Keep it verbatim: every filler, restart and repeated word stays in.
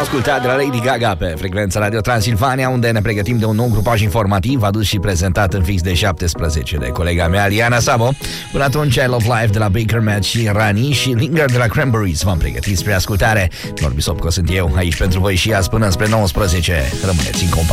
ascultat de la Lady Gaga pe frecvența Radio Transilvania, unde ne pregătim de un nou grupaj informativ adus și prezentat în fix de șaptesprezece de colega mea, Liana Sabo. Până atunci, I Love Life de la Baker Matt și Rani și Linger de la Cranberries v-am pregătit spre ascultare. Norbi Sopco sunt eu, aici pentru voi și azi până spre nouăsprezece. Rămâneți în companie.